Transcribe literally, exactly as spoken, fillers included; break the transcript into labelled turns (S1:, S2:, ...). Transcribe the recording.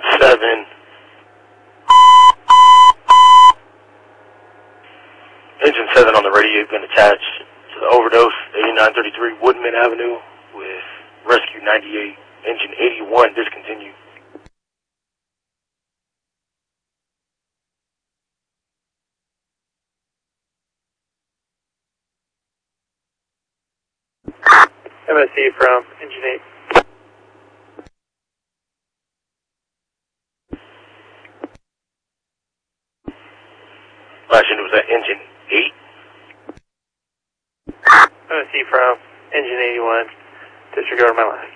S1: seven. Engine seven on the radio has been attached to the overdose, eighty-nine thirty-three Woodman Avenue with Rescue ninety-eight, engine eighty-one discontinued.
S2: M S C from engine eight.
S1: Last unit was at engine eight.
S2: M S C from engine eighty-one. Disregard my last.